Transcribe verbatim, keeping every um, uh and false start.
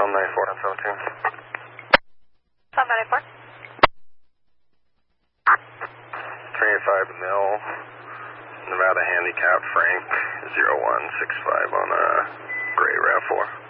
South ninety-four. That's seventeen. South ninety-four. three eighty-five Mill, Nevada Handicap, Frank, zero one six five on uh, Gray RAV four.